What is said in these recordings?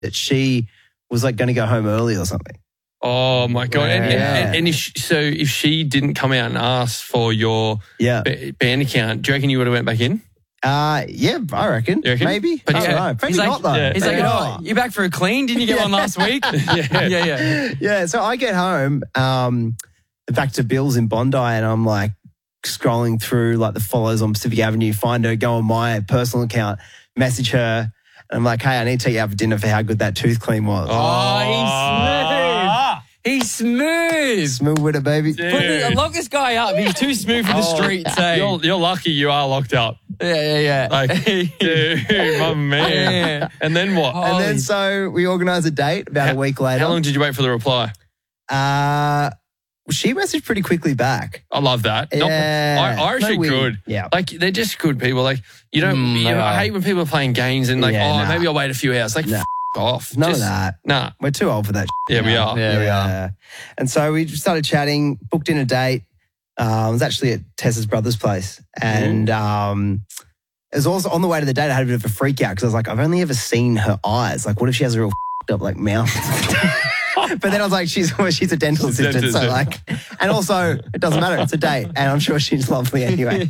that she was like going to go home early or something. Oh my God. Yeah. And if she didn't come out and ask for your band account, do you reckon you would have went back in? Yeah, I reckon. You reckon? Maybe. But I don't know. Maybe not though. Yeah. He's like, oh, you back for a clean? Didn't you get one last week? Yeah. Yeah, so I get home, back to Bill's in Bondi, and I'm like scrolling through like the follows on Pacific Avenue, find her, go on my personal account, message her, and I'm like, hey, I need to take you out for dinner for how good that tooth clean was. He's smooth. Smooth with it, baby. Lock this guy up. He's too smooth for the streets. You're lucky you are locked up. Yeah. Like, dude, my man. Yeah. And then what? And then so we organised a date about a week later. How long did you wait for the reply? She messaged pretty quickly back. I love that. Yeah. Irish are good. Yeah. Like, they're just good people. Like, I hate when people are playing games and like, maybe I'll wait a few hours. Like, off. None of that. Nah. We're too old for that. Yeah, we are. Yeah, we are. And so we started chatting, booked in a date. It was actually at Tessa's brother's place. And it was also on the way to the date, I had a bit of a freak out because I was like, I've only ever seen her eyes. Like, what if she has a real up like mouth? But then I was like, she's a dental assistant. So like, and also it doesn't matter. It's a date. And I'm sure she's lovely anyway.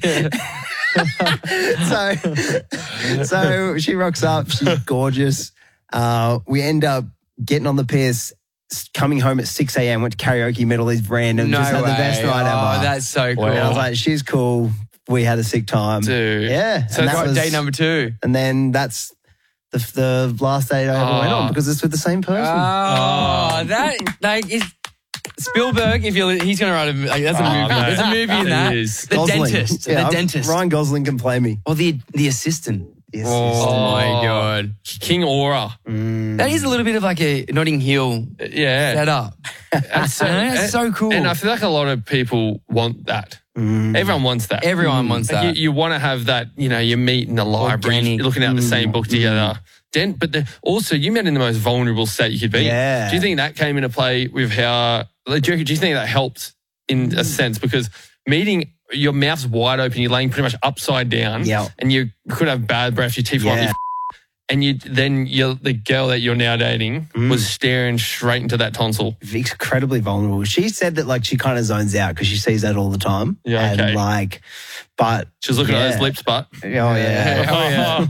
So she rocks up. She's gorgeous. We end up getting on the piss, coming home at 6 a.m, went to karaoke, met all these random, just had the best night ever. Oh, that's so cool. And I was like, she's cool. We had a sick time. Dude. Yeah. So that was date number 2. And then that's the last date I ever went on because it's with the same person. That like is Spielberg. If he's going to write that's a movie. No. There's a movie in that. The Gosling. dentist. Yeah, the dentist. Ryan Gosling can play me. Or the assistant. Yes, Oh my God. King Aura. That is a little bit of like a Notting Hill setup. That's so cool. And I feel like a lot of people want that. Everyone wants that. Everyone wants that. You want to have that, you meet in the library, you're looking at the same book together. But also, you met in the most vulnerable state you could be. Yeah. Do you think that came into play with how, do you think that helped in a sense? Because meeting, your mouth's wide open, you're laying pretty much upside down, and you could have bad breath, your teeth might be and the girl that you're now dating was staring straight into that tonsil. Incredibly vulnerable. She said that like she kind of zones out because she sees that all the time. Yeah, okay. And like, but she was looking at those lips, but oh yeah.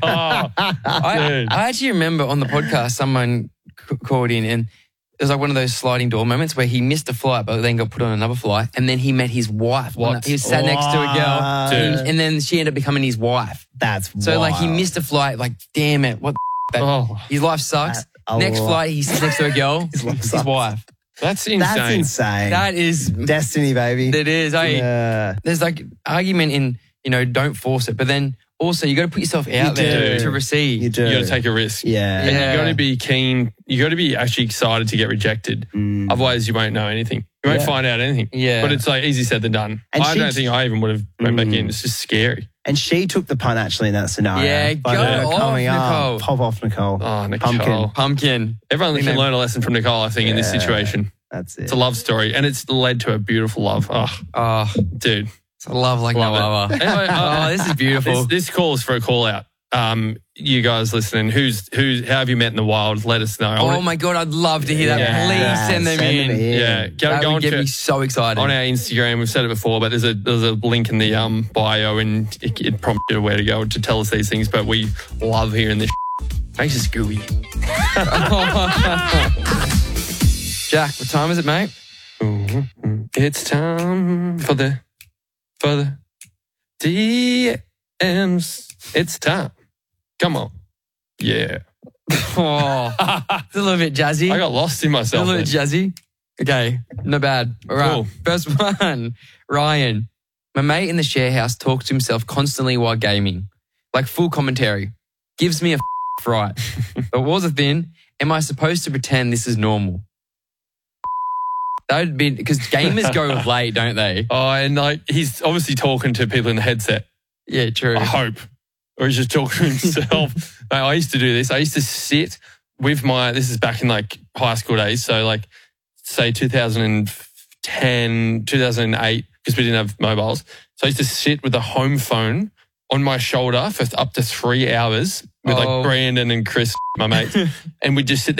I actually remember on the podcast someone called in and it was like one of those sliding door moments where he missed a flight but then got put on another flight and then he met his wife. What? He was sat next to a girl and then she ended up becoming his wife. That's so wild. like he missed a flight, like damn it, what his life sucks. Next flight he sits next to a girl, his wife. That's insane. That's insane. That is destiny, baby. It is. There's like argument in, don't force it, but then also you got to put yourself out there to receive. You do. You got to take a risk. Yeah. And you got to be keen. You got to be actually excited to get rejected. Otherwise, you won't know anything. You won't find out anything. Yeah. But it's like easy said than done. And I don't think I even would have went back in. It's just scary. And she took the punt actually in that scenario. Yeah, By go her off, coming up, Nicole. pop off, Nicole. Oh, Nicole. Pumpkin. Everyone can learn a lesson from Nicole, I think, in this situation. That's it. It's a love story, and it's led to a beautiful love. Oh, dude. It's a love like no other. Anyway, this is beautiful. This call is for a call out. You guys listening, how have you met in the wild? Let us know. Oh my God, I'd love to hear that. Yeah. Please send them in. Yeah, That would get me so excited. On our Instagram, we've said it before, but there's a link in the bio, and it prompts you where to go to tell us these things. But we love hearing this. Makes us gooey. Jack, what time is it, mate? It's time for the DMs. It's time. Come on. Yeah. It's a little bit jazzy. I got lost in myself. A little bit jazzy. Okay, not bad. All right. Cool. First one, Ryan. My mate in the share house talks to himself constantly while gaming. Like full commentary. Gives me a fright. But was a thing, am I supposed to pretend this is normal? That would be, because gamers go late, don't they? Oh, and like he's obviously talking to people in the headset. Yeah, true. I hope. Or he's just talking to himself. Mate, I used to do this. I used to sit with this is back in like high school days. So like say 2010, 2008, because we didn't have mobiles. So I used to sit with a home phone on my shoulder for up to 3 hours with like Brandon and Chris, my mates, and we'd just sit